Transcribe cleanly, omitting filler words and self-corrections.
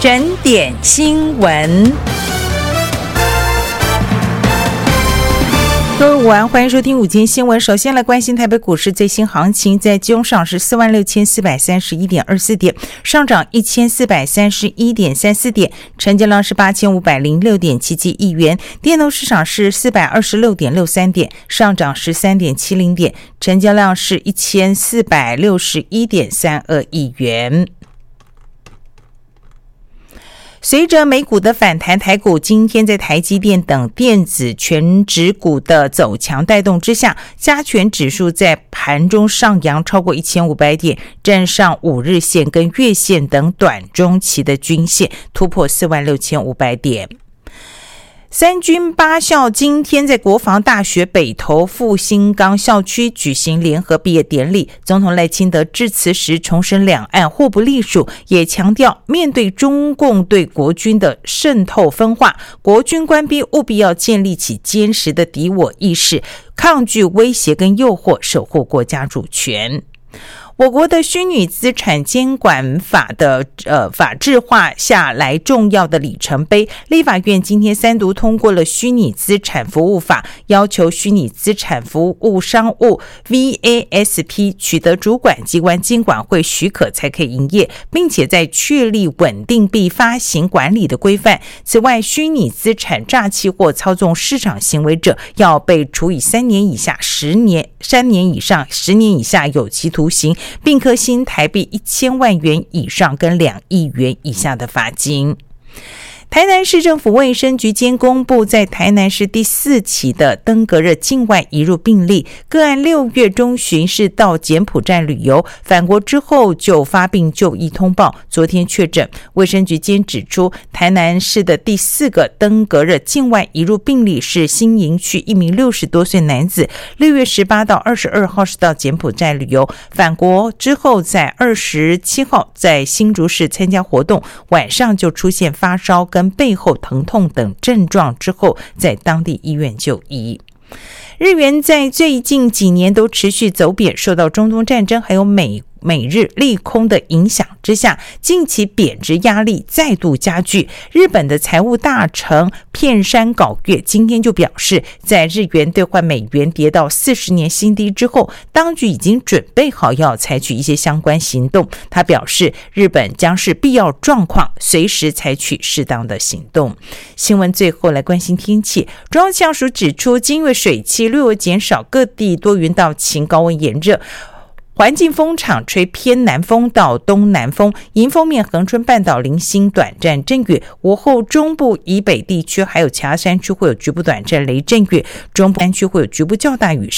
整点新闻。各位午安，欢迎收听午间新闻。首先来关心台北股市最新行情，在金融上是46431.24点，上涨1431.34点，成交量是8506.77亿元。电动市场是426.63点，上涨13.70点，成交量是1461.32亿元。随着美股的反弹，台股今天在台积电等电子全指股的走强带动之下，加权指数在盘中上扬超过1500点，站上5日线跟月线等短中期的均线，突破46500点。三军八校今天在国防大学北投复兴岗校区举行联合毕业典礼，总统赖清德致辞时重申两岸互不隶属，也强调面对中共对国军的渗透分化，国军官兵务必要建立起坚实的敌我意识，抗拒威胁跟诱惑，守护国家主权。我国的虚拟资产监管法的法制化下来重要的里程碑，立法院今天三读通过了虚拟资产服务法，要求虚拟资产服务商务 VASP 取得主管机关金管会许可才可以营业，并且在确立稳定币发行管理的规范。此外，虚拟资产诈欺或操纵市场行为者要被处以3年以下3年以上10年以下有期徒刑，并科新台币1000万元以上跟2亿元以下的罚金。台南市政府卫生局监公布，在台南市第4起的登革热境外移入病例，个案6月中旬是到柬埔寨旅游，返国之后就发病就医通报，昨天确诊。卫生局监指出，台南市的第4个登革热境外移入病例是新营区一名60多岁男子，6月18到22号是到柬埔寨旅游，返国之后在27号在新竹市参加活动，晚上就出现发烧跟背后疼痛等症状之后，在当地医院就医。日元在最近几年都持续走贬，受到中东战争还有美日利空的影响之下，近期贬值压力再度加剧。日本的财务大臣片山杲月今天就表示，在日元兑换美元跌到40年新低之后，当局已经准备好要采取一些相关行动。他表示，日本将是必要状况随时采取适当的行动。新闻最后来关心天气，中央气象署指出，今月水汽略有减少，各地多云到晴，高温炎热，环境风场吹偏南风到东南风，迎风面恒春半岛零星短暂阵雨，午后中部以北地区还有其他山区会有局部短暂雷阵雨，中部山区会有局部较大雨势。